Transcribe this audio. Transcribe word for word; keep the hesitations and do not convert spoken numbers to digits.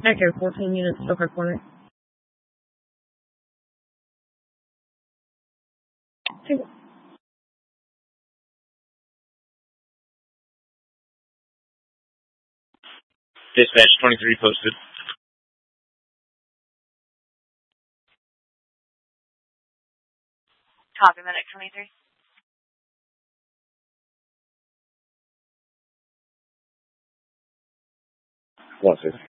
Echo, fourteen units, Stoker Corner. Take it. Dispatch twenty-three posted. Copy, Medic twenty-three. One six.